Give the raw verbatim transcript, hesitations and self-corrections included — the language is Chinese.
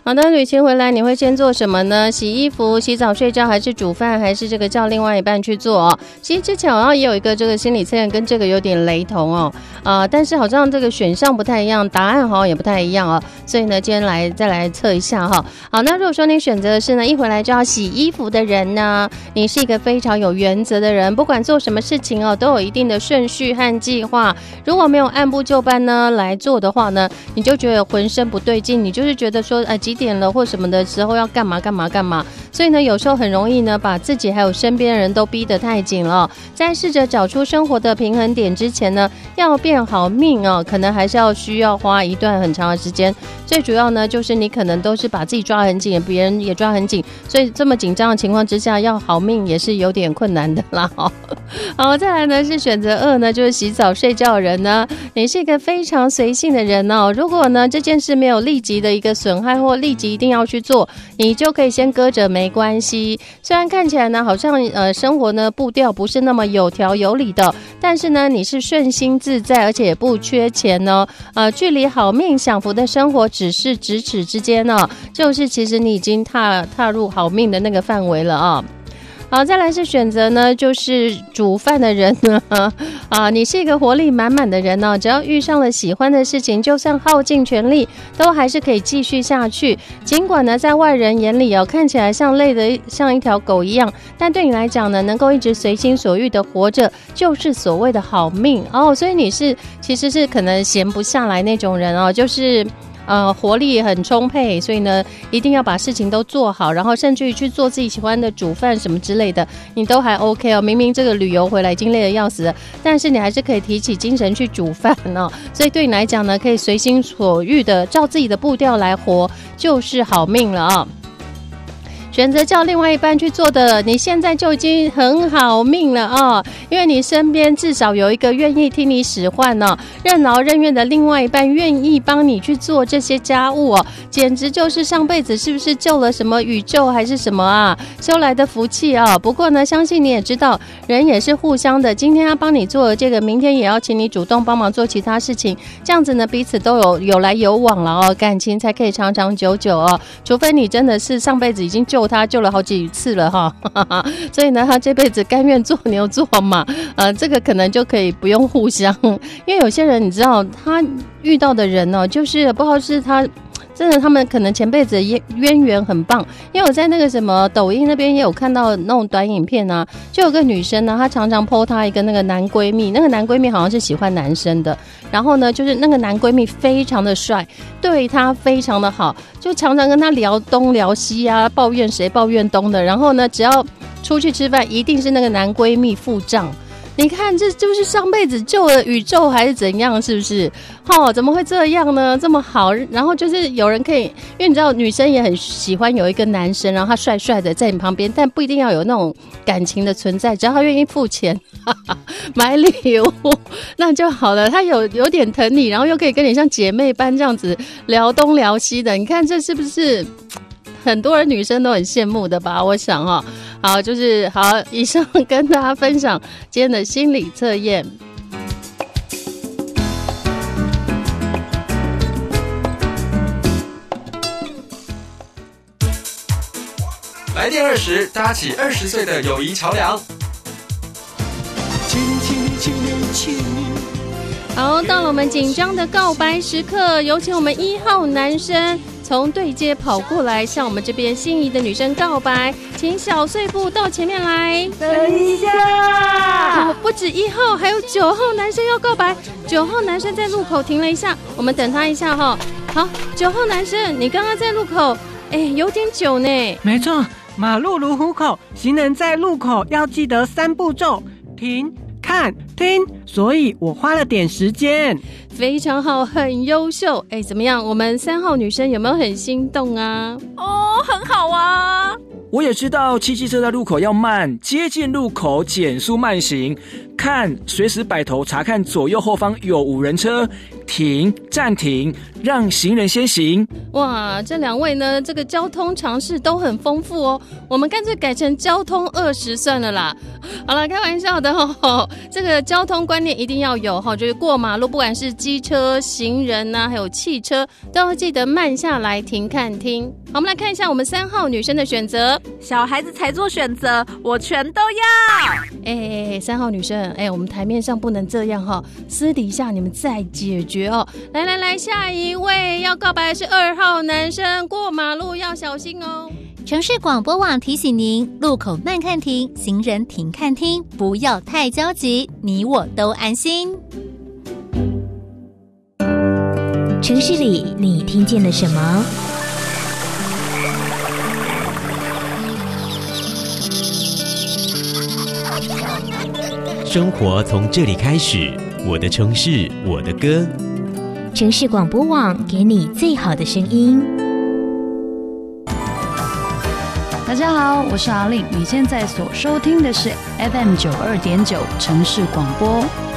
好的，旅行回来你会先做什么呢？洗衣服、洗澡、睡觉，还是煮饭，还是这个叫另外一半去做哦？其实之前好像也有一个这个心理测验跟这个有点雷同哦，呃，但是好像这个选项不太一样，答案好像也不太一样哦，所以呢，今天来再来测一下哈。好，那如果说你选择的是呢，一回来就要洗衣服的人呢，你是一个非常有原则的人，不管做什么事情哦，都有一定的顺序和计划。如果没有按部就班呢来做的话呢，你就觉得浑身不对劲，你就是觉得说，呃，几点了或什么的时候要干嘛干嘛干嘛，所以呢，有时候很容易呢把自己还有身边人都逼得太紧了。在试着找出生活的平衡点之前呢，要变好命哦，可能还是要需要花一段很长的时间。最主要呢，就是你可能都是把自己抓很紧，别人也抓很紧，所以这么紧张的情况之下，要好命也是有点困难的啦。好，再来呢是选择二呢，就是洗澡睡觉的人呢，你是一个非常随性的人哦。如果呢这件事没有立即的一个损害或立即一定要去做，你就可以先搁着没关系。虽然看起来呢好像呃生活呢步调不是那么有条有理的，但是呢你是顺心自在，而且也不缺钱哦。呃，距离好命享福的生活只是咫尺之间哦，就是其实你已经踏踏入好命的那个范围了啊、哦。好，再来是选择呢，就是煮饭的人呢，啊，你是一个活力满满的人呢、哦，只要遇上了喜欢的事情，就算耗尽全力，都还是可以继续下去。尽管呢，在外人眼里哦，看起来像累得像一条狗一样，但对你来讲呢，能够一直随心所欲的活着，就是所谓的好命哦。所以你是其实是可能闲不下来那种人哦，就是。呃，活力很充沛，所以呢，一定要把事情都做好，然后甚至于去做自己喜欢的煮饭什么之类的，你都还 OK 哦。明明这个旅游回来已经累得要死了，但是你还是可以提起精神去煮饭哦。所以对你来讲呢，可以随心所欲的照自己的步调来活，就是好命了啊、哦。选择叫另外一半去做的，你现在就已经很好命了啊、哦！因为你身边至少有一个愿意听你使唤哦，任劳任怨的另外一半愿意帮你去做这些家务哦，简直就是上辈子是不是救了什么宇宙还是什么啊？修来的福气啊、哦！不过呢，相信你也知道，人也是互相的，今天要帮你做这个，明天也要请你主动帮忙做其他事情，这样子呢，彼此都有有来有往了哦，感情才可以长长久久哦。除非你真的是上辈子已经救他救了好几次了哈，所以呢，他这辈子甘愿做牛做马，呃，这个可能就可以不用互相，因为有些人你知道，他遇到的人哦，就是不知道是他。真的，他们可能前辈子的渊源很棒，因为我在那个什么抖音那边也有看到那种短影片啊，就有个女生呢，她常常 po 她一个那个男闺蜜，那个男闺蜜好像是喜欢男生的，然后呢，就是那个男闺蜜非常的帅，对她非常的好，就常常跟她聊东聊西啊，抱怨谁抱怨东的，然后呢，只要出去吃饭，一定是那个男闺蜜付账。你看，这就是上辈子救了宇宙还是怎样？是不是？哦，怎么会这样呢？这么好，然后就是有人可以，因为你知道，女生也很喜欢有一个男生，然后他帅帅的在你旁边，但不一定要有那种感情的存在，只要他愿意付钱哈哈买礼物，那就好了。他有有点疼你，然后又可以跟你像姐妹般这样子聊东聊西的，你看这是不是？很多人女生都很羡慕的吧，我想哈、哦，好，就是好，以上跟大家分享今天的心理测验。 来电二十，搭起二十岁的友谊桥梁。 好，到了我们紧张的告白时刻，有请我们一号男生从对街跑过来，向我们这边心仪的女生告白，请小碎步到前面来。 等一下、 哦，不止一号，还有九号男生要告白。九号男生在路口停了一下，我们等他一下哈、哦。好，九号男生，你刚刚在路口，哎，有点久呢。 没错，马路如虎口，行人在路口要记得三步骤：停、看、听。所以我花了点时间。 非常好，很优秀。哎，怎么样？我们三号女生有没有很心动啊？ 哦，很好啊。 我也知道骑机车在路口要慢，接近路口减速慢行。 看，随时摆头查看左右后方有无人车，停，暂停，让行人先行。 哇，这两位呢，这个交通常识都很丰富哦。我们干脆改成交通二十算了啦。好了，开玩笑的哦。这个交通观念一定要有哈，就是过马路，不管是机车、行人呐、啊，还有汽车，都要记得慢下来停看听。好，我们来看一下我们三号女生的选择。 小孩子才做选择，我全都要。 哎哎，三号女生，哎，我们台面上不能这样哈，私底下你们再解决哦。来来来，下一位要告白的是二号男生，过马路要小心哦。 城市广播网提醒您：路口慢看停，行人停看听，不要太焦急，你我都安心。 城市里你听见了什么？ 生活从这里开始，我的城市，我的歌。 城市广播网给你最好的声音。 大家好，我是阿令，你现在所收听的是 F M 九二点九城市广播。